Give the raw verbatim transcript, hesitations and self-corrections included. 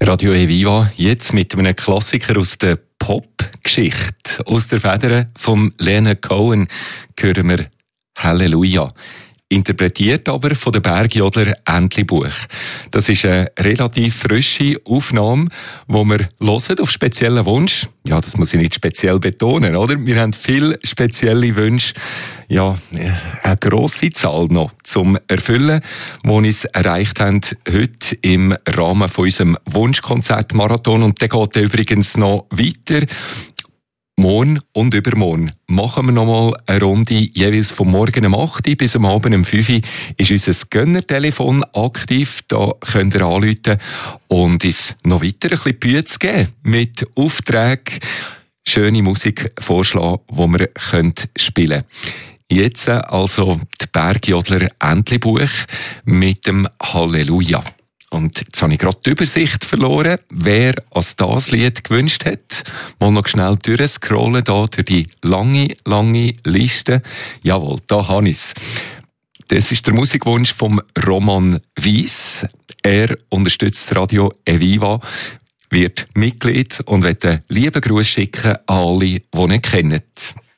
Radio Eviva, jetzt mit einem Klassiker aus der Pop-Geschichte. Aus der Feder von Leonard Cohen hören wir Halleluja. Interpretiert aber von der Bergjodler Entlebuch. Das ist eine relativ frische Aufnahme, die wir hören auf speziellen Wunsch. Ja, das muss ich nicht speziell betonen, oder? Wir haben viele spezielle Wünsche. Ja, eine grosse Zahl noch zum Erfüllen, die uns erreicht haben heute im Rahmen von unserem Wunschkonzert-Marathon. Und der geht übrigens noch weiter. Morgen und übermorgen machen wir nochmal eine Runde, jeweils vom Morgen um acht Uhr bis am Abend um fünf Uhr ist unser Gönnertelefon aktiv. Da könnt ihr anrufen und uns noch weiter ein bisschen Bühne geben mit Aufträgen, schöne Musik vorschlagen, die wir spielen können. Jetzt also die Bergjodler Entlebuch mit dem Halleluja. Und jetzt habe ich gerade die Übersicht verloren, wer als das Lied gewünscht hat. Mal noch schnell durchscrollen, da durch die lange, lange Liste. Jawohl, da habe ich es. Das ist der Musikwunsch von Roman Weiss. Er unterstützt Radio Eviva, wird Mitglied und will einen lieben Gruß schicken an alle, die ihn kennen.